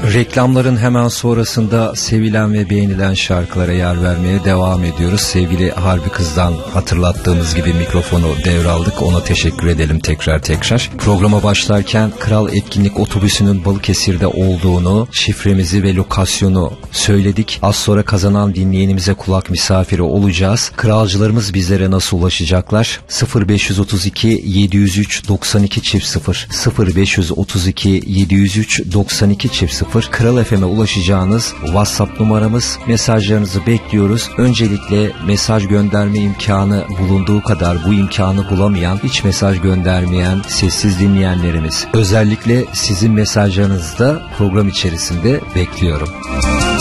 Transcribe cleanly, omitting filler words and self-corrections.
Reklamların hemen sonrasında sevilen ve beğenilen şarkılara yer vermeye devam ediyoruz. Sevgili Harbi Kız'dan hatırlattığımız gibi mikrofonu devraldık. Ona teşekkür edelim tekrar. Programa başlarken Kral Etkinlik Otobüsü'nün Balıkesir'de olduğunu, şifremizi ve lokasyonu söyledik. Az sonra kazanan dinleyenimize kulak misafiri olacağız. Kralcılarımız bizlere nasıl ulaşacaklar? 0532 703 92 0 0532 703 92 0 Kral FM'e ulaşacağınız WhatsApp numaramız. Mesajlarınızı bekliyoruz. Öncelikle mesaj gönderme imkanı bulunduğu kadar bu imkanı bulamayan, hiç mesaj göndermeyen sessiz dinleyenlerimiz, özellikle sizin mesajlarınızı da program içerisinde bekliyorum.